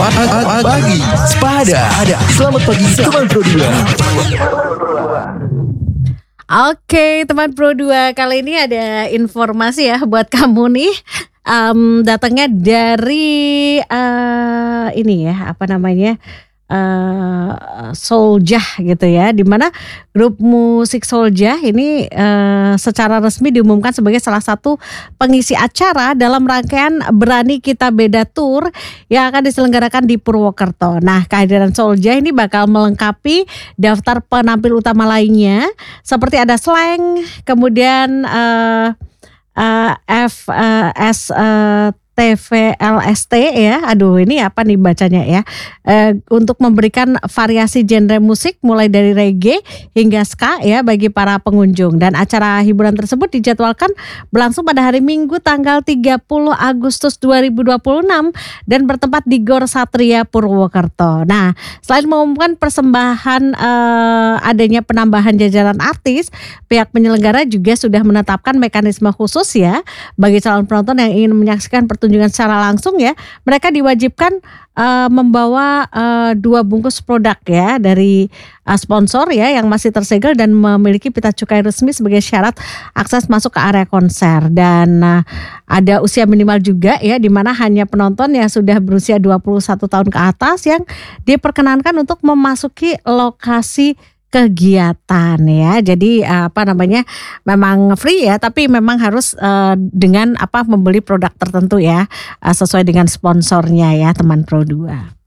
Pagi Sepada. Selamat pagi teman Pro 2. Oke, teman Pro 2, kali ini ada informasi ya buat kamu nih. Datangnya dari ini ya, apa namanya? Souljah gitu ya, dimana grup musik Souljah ini secara resmi diumumkan sebagai salah satu pengisi acara dalam rangkaian Berani Kita Beda Tour yang akan diselenggarakan di Purwokerto. Nah, kehadiran Souljah ini bakal melengkapi daftar penampil utama lainnya seperti ada Slank, kemudian TVLST ya, aduh ini apa nih bacanya ya, untuk memberikan variasi genre musik mulai dari reggae hingga ska ya bagi para pengunjung. Dan acara hiburan tersebut dijadwalkan berlangsung pada hari Minggu tanggal 30 Agustus 2026 dan bertempat di Gor Satria Purwokerto. Nah, selain mengumumkan persembahan adanya penambahan jajaran artis, pihak penyelenggara juga sudah menetapkan mekanisme khusus ya bagi calon penonton yang ingin menyaksikan pertunjukan secara langsung ya. Mereka diwajibkan membawa 2 bungkus produk ya dari sponsor ya yang masih tersegel dan memiliki pita cukai resmi sebagai syarat akses masuk ke area konser. Dan ada usia minimal juga ya, di mana hanya penonton yang sudah berusia 21 tahun ke atas yang diperkenankan untuk memasuki lokasi kegiatan ya. Jadi memang free ya, tapi memang harus dengan membeli produk tertentu ya, sesuai dengan sponsornya ya teman Pro 2.